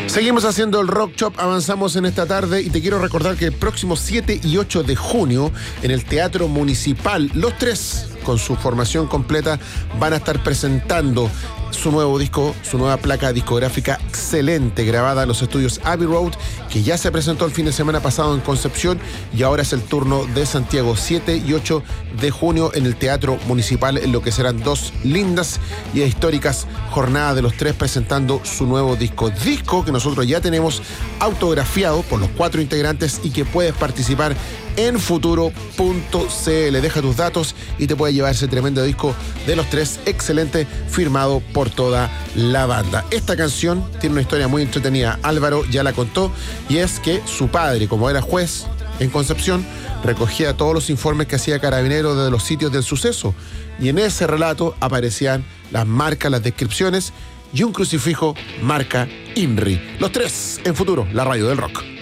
Seguimos haciendo el Rock Shop, avanzamos en esta tarde y te quiero recordar que el próximo 7 y 8 de junio en el Teatro Municipal, los tres con su formación completa van a estar presentando su nuevo disco, su nueva placa discográfica excelente, grabada en los estudios Abbey Road, que ya se presentó el fin de semana pasado en Concepción y ahora es el turno de Santiago, 7 y 8 de junio en el Teatro Municipal, en lo que serán dos lindas y históricas jornadas de los tres presentando su nuevo disco. Disco que nosotros ya tenemos autografiado por los 4 integrantes y que puedes participar en futuro.cl. Deja tus datos y te puedes llevar ese tremendo disco de los tres, excelente, firmado por toda la banda. Esta canción tiene una historia muy entretenida. Álvaro ya la contó, y es que su padre, como era juez en Concepción, recogía todos los informes que hacía Carabineros de los sitios del suceso, y en ese relato aparecían las marcas, las descripciones y un crucifijo marca INRI. Los tres en futuro, la radio del rock.